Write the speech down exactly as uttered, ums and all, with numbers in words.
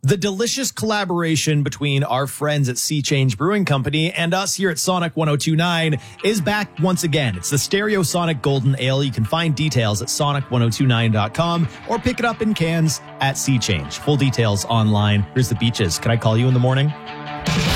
The delicious collaboration between our friends at Sea Change Brewing Company and us here at Sonic one oh two point nine is back once again. It's the Stereo Sonic Golden Ale. You can find details at sonic ten twenty-nine dot com or pick it up in cans at Sea Change. Full details online. Here's the beaches. Can I call you in the morning?